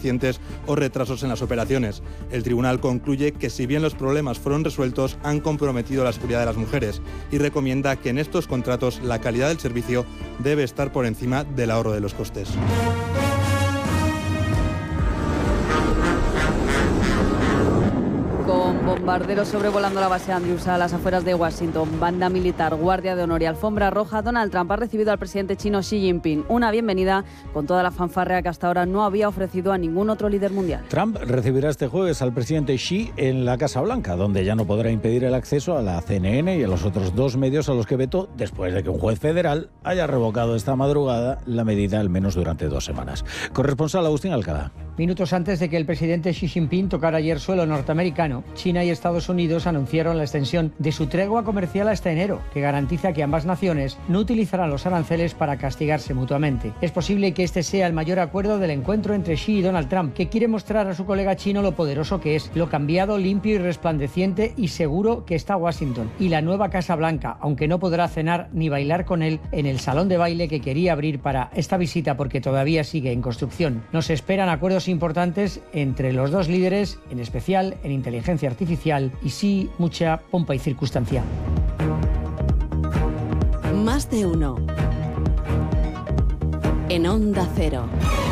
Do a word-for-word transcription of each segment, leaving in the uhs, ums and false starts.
pacientes o retrasos en las operaciones. El tribunal concluye que si bien los problemas fueron resueltos, han comprometido la seguridad de las mujeres y recomienda que en estos contratos la calidad del servicio debe estar por encima del ahorro de los costes. Con bombarderos sobrevolando la base Andrews a las afueras de Washington, banda militar, guardia de honor y alfombra roja, Donald Trump ha recibido al presidente chino Xi Jinping. Una bienvenida con toda la fanfarrea que hasta ahora no había ofrecido a ningún otro líder mundial. Trump recibirá este jueves al presidente Xi en la Casa Blanca, donde ya no podrá impedir el acceso a la C N N y a los otros dos medios a los que vetó después de que un juez federal haya revocado esta madrugada la medida al menos durante dos semanas. Corresponsal Agustín Alcalá. Minutos antes de que el presidente Xi Jinping tocara ayer suelo norteamericano, China y Estados Unidos anunciaron la extensión de su tregua comercial hasta enero, que garantiza que ambas naciones no utilizarán los aranceles para castigarse mutuamente. Es posible que este sea el mayor acuerdo del encuentro entre Xi y Donald Trump, que quiere mostrar a su colega chino lo poderoso que es, lo cambiado, limpio y resplandeciente y seguro que está Washington y la nueva Casa Blanca, aunque no podrá cenar ni bailar con él en el salón de baile que quería abrir para esta visita porque todavía sigue en construcción. Nos esperan acuerdos importantes entre los dos líderes, en especial en inteligencia artificial y sí, mucha pompa y circunstancia. Más de uno. En Onda Cero.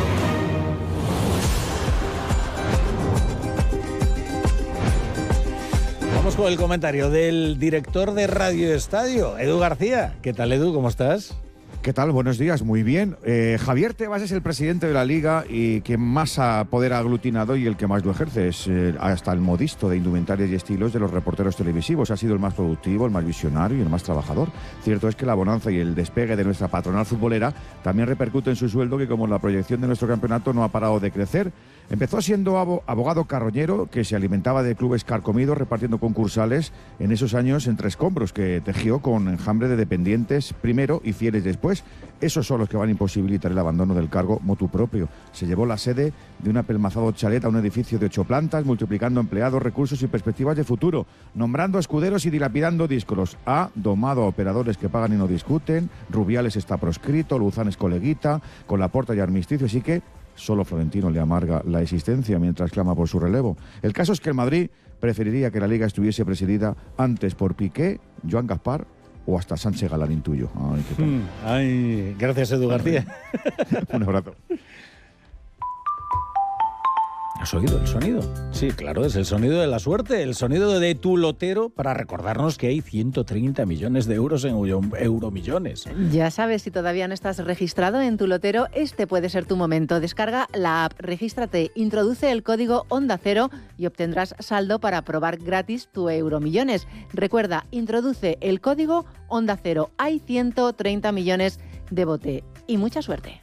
Vamos con el comentario del director de Radio Estadio, Edu García. ¿Qué tal, Edu? ¿Cómo estás? ¿Qué tal? Buenos días, muy bien. Eh, Javier Tebas es el presidente de la Liga y quien más ha poder aglutinado y el que más lo ejerce. Es eh, hasta el modisto de indumentarias y estilos de los reporteros televisivos. Ha sido el más productivo, el más visionario y el más trabajador. Cierto es que la bonanza y el despegue de nuestra patronal futbolera también repercute en su sueldo, que como la proyección de nuestro campeonato no ha parado de crecer. Empezó siendo abogado carroñero que se alimentaba de clubes carcomidos repartiendo concursales en esos años entre escombros que tejió con enjambre de dependientes primero y fieles después. Esos son los que van a imposibilitar el abandono del cargo motu propio. Se llevó la sede de un apelmazado chalet a un edificio de ocho plantas, multiplicando empleados, recursos y perspectivas de futuro, nombrando escuderos y dilapidando díscolos. Ha domado a operadores que pagan y no discuten, Rubiales está proscrito, Luzán es coleguita, con Laporta y armisticio, así que solo Florentino le amarga la existencia mientras clama por su relevo. El caso es que el Madrid preferiría que la Liga estuviese presidida antes por Piqué, Joan Gaspar o hasta Sánchez Galán, intuyo. Ay, qué tal. Mm, ay, gracias, Edu García. Un abrazo. ¿Has oído el sonido? Sí, claro, es el sonido de la suerte, el sonido de tu lotero para recordarnos que hay ciento treinta millones de euros en euromillones. Ya sabes, si todavía no estás registrado en tu lotero, este puede ser tu momento. Descarga la app, regístrate, introduce el código Onda Cero y obtendrás saldo para probar gratis tu euromillones. Recuerda, introduce el código Onda Cero. Hay ciento treinta millones de bote y mucha suerte.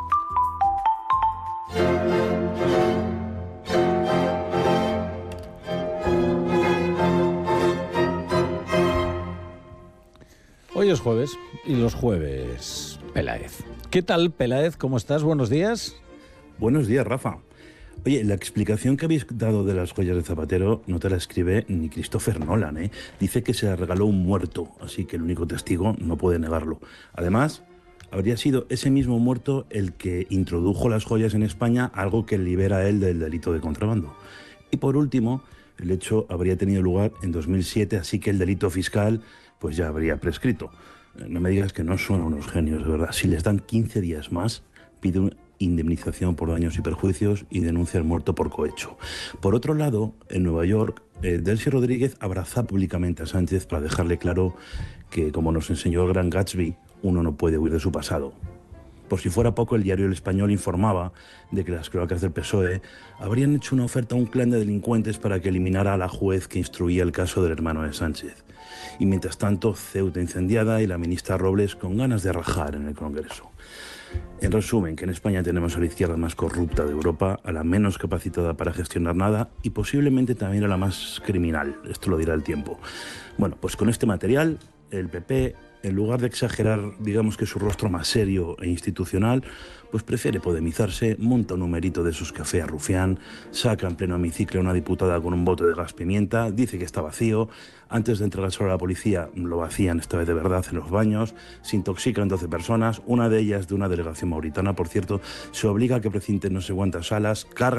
Hoy es jueves y los jueves Peláez. ¿Qué tal, Peláez? ¿Cómo estás? Buenos días. Buenos días, Rafa. Oye, la explicación que habéis dado de las joyas de Zapatero no te la escribe ni Christopher Nolan, ¿eh? Dice que se la regaló un muerto, así que el único testigo no puede negarlo. Además, habría sido ese mismo muerto el que introdujo las joyas en España, algo que libera a él del delito de contrabando. Y por último, el hecho habría tenido lugar en dos mil siete, así que el delito fiscal pues ya habría prescrito. No me digas que no son unos genios, de verdad. Si les dan quince días más, pide una indemnización por daños y perjuicios y denuncia al muerto por cohecho. Por otro lado, en Nueva York, eh, Delcy Rodríguez abraza públicamente a Sánchez para dejarle claro que, como nos enseñó el gran Gatsby, uno no puede huir de su pasado. Por si fuera poco, el diario El Español informaba de que las cloacas del P S O E habrían hecho una oferta a un clan de delincuentes para que eliminara a la juez que instruía el caso del hermano de Sánchez. Y mientras tanto, Ceuta incendiada y la ministra Robles con ganas de rajar en el Congreso. En resumen, que en España tenemos a la izquierda más corrupta de Europa, a la menos capacitada para gestionar nada y posiblemente también a la más criminal. Esto lo dirá el tiempo. Bueno, pues con este material, el P P, en lugar de exagerar, digamos que su rostro más serio e institucional, pues prefiere podemizarse, monta un numerito de sus cafés a rufián, saca en pleno hemiciclo a una diputada con un bote de gas pimienta, dice que está vacío, antes de entregárselo a la policía lo vacían, esta vez de verdad, en los baños, se intoxican doce personas, una de ellas de una delegación mauritana, por cierto, se obliga a que precinten no sé cuántas salas, cargan